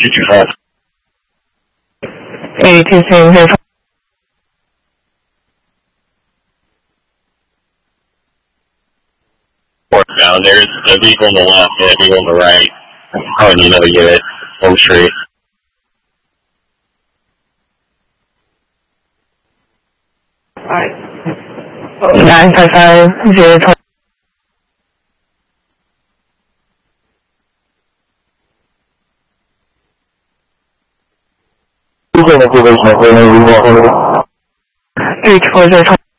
82 here. Down. There's a vehicle on the left and a vehicle on the right. Oh, you know to get it. Home street. Alright. 955 020. Reach 4020.